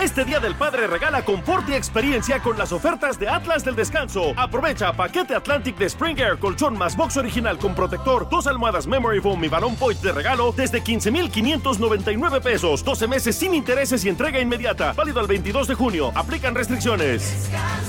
Este Día del Padre regala confort y experiencia con las ofertas de Atlas del Descanso. Aprovecha paquete Atlantic de Spring Air, colchón más box original con protector, 2 almohadas Memory Foam y balón Point de regalo desde 15,599 pesos. 12 meses sin intereses y entrega inmediata. Válido al 22 de junio. Aplican restricciones.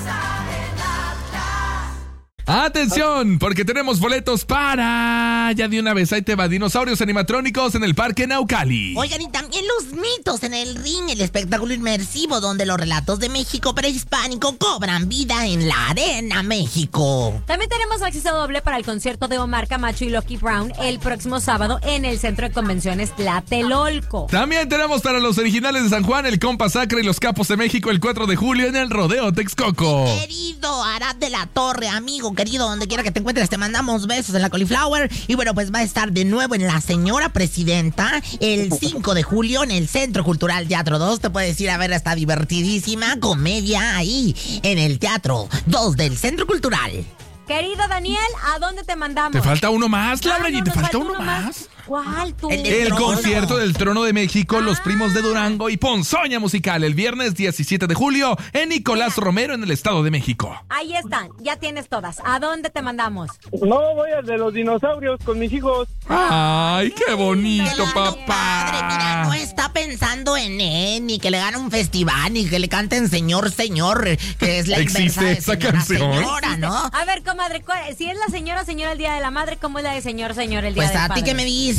¡Atención! Porque tenemos boletos para... Ya de una vez, ahí te va. Dinosaurios animatrónicos en el Parque Naucali. Oigan, y también los mitos en el ring, el espectáculo inmersivo donde los relatos de México prehispánico cobran vida en la Arena México. También tenemos acceso doble para el concierto de Omar Camacho y Lucky Brown el próximo sábado en el Centro de Convenciones Tlatelolco. También tenemos para los originales de San Juan, el Compa Sacre y los Capos de México el 4 de julio en el Rodeo Texcoco. Querido Arad de la Torre, amigo querido, donde quiera que te encuentres, te mandamos besos en la Cauliflower. Y bueno, pues va a estar de nuevo en La Señora Presidenta el 5 de julio en el Centro Cultural Teatro 2. Te puedes ir a ver esta divertidísima comedia ahí en el Teatro 2 del Centro Cultural. Querido Daniel, ¿a dónde te mandamos? ¿Te falta uno más, Laura? No, ¿Te falta uno más? ¿Cuál tú? El concierto del Trono de México, Los Primos de Durango y Ponzoña Musical el viernes 17 de julio en Nicolás Romero en el Estado de México. Ahí están, ya tienes todas. ¿A dónde te mandamos? No, voy al de los dinosaurios con mis hijos. ¡Ay, qué bonito, Claro, papá! Padre, mira, no está pensando en él, ni que le gane un festival, ni que le canten Señor, Señor, que es la inversa de ¿Existe esa señora, canción? señora, ¿no? A ver, comadre, si es la señora, señora el Día de la Madre, ¿cómo es la de señor, señor el Día Pues del a Padre? ti que me viste,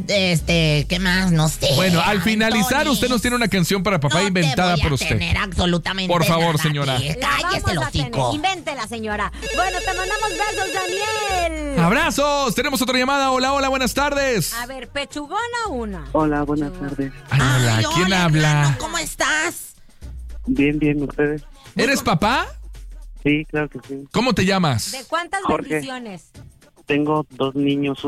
¿qué más? No sé. Bueno, al finalizar Antonio, usted nos tiene una canción para papá no inventada te voy por a usted. tener absolutamente Por favor, nada, señora. que La cállese el vamos a tener. hocico. Invéntela, señora. Bueno, te mandamos besos, Daniel. ¡Abrazos! Tenemos otra llamada. Hola, hola, buenas tardes. A ver, ¿pechugona una? Hola, buenas tardes. Ay, hola, ¿quién hola, habla? hermano, ¿cómo estás? Bien, bien, ¿ustedes? ¿Eres papá? Sí, claro que sí. ¿Cómo te llamas? ¿De cuántas Jorge. bendiciones? Tengo 2 niños,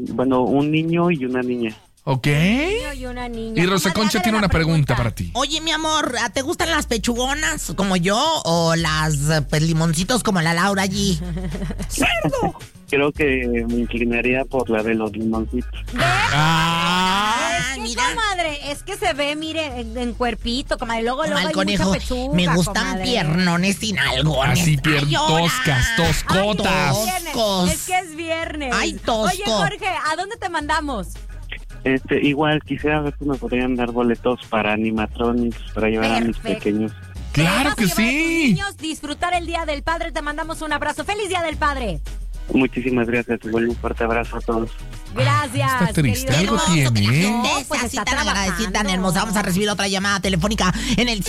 un niño y una niña. Ok. Un niño y una niña. Y Rosa Comadre, Concha hágale tiene la una pregunta para ti. Oye, mi amor, ¿te gustan las pechugonas como yo o las pues, limoncitos como la Laura allí? Creo que me inclinaría por la de los limoncitos. Es que, mira. comadre, es que se ve, mire, en cuerpito, comadre. Luego Mal hay conejo, mucha pechuga, me gustan comadre. piernones sin algo. Así, toscas, toscotas. Ay, viernes. Toscos. Es que es viernes. Ay, tosco. Oye, Jorge, ¿a dónde te mandamos? Igual quisiera ver si me podrían dar boletos para animatronics para llevar a mis Perfecto. pequeños. ¡Claro Te que vas a llevar a tus sí! niños, disfrutar el Día del Padre. Te mandamos un abrazo. ¡Feliz Día del Padre! Muchísimas gracias, igual un fuerte abrazo a todos. Gracias. Está triste, querido. algo Hermoso que la tiene, ¿eh? gente No, sea pues así está tan agradecida, tan trabajando. hermosa. Vamos a recibir otra llamada telefónica en el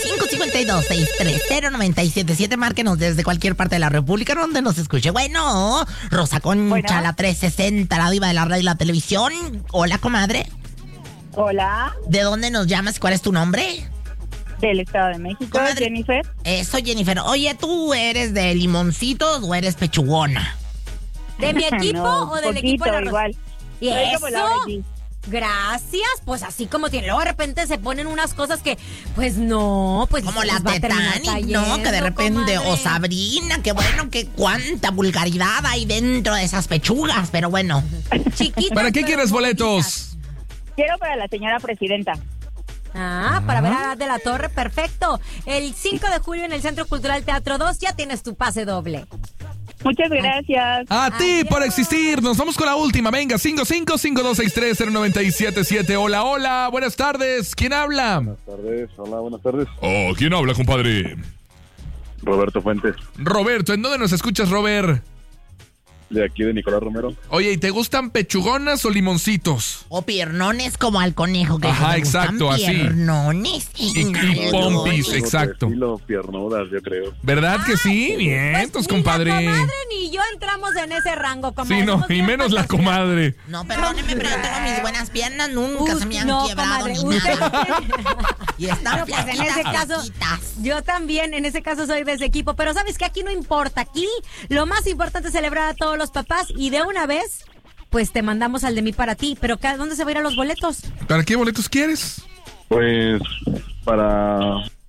5552-630-977. Márquenos desde cualquier parte de la República donde nos escuche. Bueno, Rosa Concha, Bueno. la 360, la diva de la radio y la televisión. Hola, comadre. Hola, ¿De dónde nos llamas? ¿Cuál es tu nombre? del Estado de México, Comadre. Jennifer. Eso, Jennifer. Oye, ¿tú eres de limoncitos o eres pechugona? ¿De mi equipo No, o del poquito, equipo de la Rosa? igual. ¿Y Soy como Laura eso? G. Gracias, pues así como tiene. Luego de repente se ponen unas cosas que, pues no, pues Como les las va a de terminar Titanic, ¿no? cayendo, Que de repente, comadre. o Sabrina, que bueno, que cuánta vulgaridad hay dentro de esas pechugas, pero bueno. Chiquitas, ¿Para qué pero quieres bonitas. boletos? Quiero para la señora presidenta. Para ver a De la Torre, perfecto. El 5 de julio en el Centro Cultural Teatro 2 ya tienes tu pase doble. Muchas gracias. A ti Adiós. por existir. Nos vamos con la última. Venga, 5552630977. Hola, hola. Buenas tardes. ¿Quién habla? Buenas tardes, hola, buenas tardes. Oh, ¿quién habla, compadre? Roberto Fuentes, Roberto, ¿en dónde nos escuchas, Robert? de aquí de Nicolás Romero. Oye, ¿y te gustan pechugonas o limoncitos? O piernones como al conejo. Que Ajá, le gustan exacto, así. Piernones Y nalgones. pompis, exacto. Estilo piernudas, yo creo. ¿Verdad que sí? Bien, entonces, Ni compadre. la comadre ni yo entramos en ese rango, comadre. Sí, no, Somos y bien menos la fantasiosos. comadre. No, perdóneme, pero yo tengo mis buenas piernas. Nunca se me han no, quebrado comadre, ni usted- nada. Y están No, pues, en flaquitas, ese caso, flaquitas. yo también, en ese caso soy de ese equipo, pero sabes que aquí no importa, aquí lo más importante es celebrar a todos los papás y de una vez, pues te mandamos al de mí para ti, pero ¿dónde se van a ir a los boletos? ¿Para qué boletos quieres? Pues, para...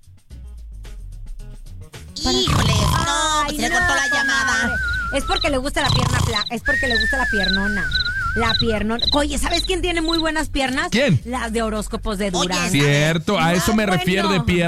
Híjole, no, Ay, pues se le no, cortó la comadre. llamada. Es porque le gusta la pierna es porque le gusta la piernona. La piernona. Oye, ¿sabes quién tiene muy buenas piernas? ¿Quién? Las de horóscopos de Oye, Durán. Cierto, a eso me Bueno. refiero de piernas.